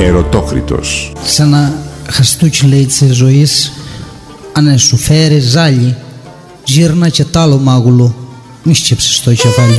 Ερωτόκριτος. Σαν να χαστούτσι λέει της ζωής, αν σου φέρει ζάλι, γύρνα και τ' άλλο μάγουλο, μη σκέψεις το κεφάλι.